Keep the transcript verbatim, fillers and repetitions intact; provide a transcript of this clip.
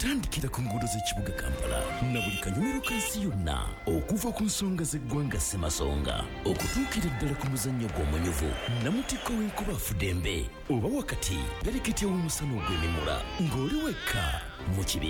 okutandikira ku nguudo z'ekibuga Kampala na buli kanyomero ka nsi yonna okuva ku nsonga z'eggwanga Ssemasonga okutuukira ddala ku muzannyo gw'omunyuvu namutikko w'enkuba Fudembe oba wakati pereketya w'omusana ogw'emimula ng'oli wekka mu kibi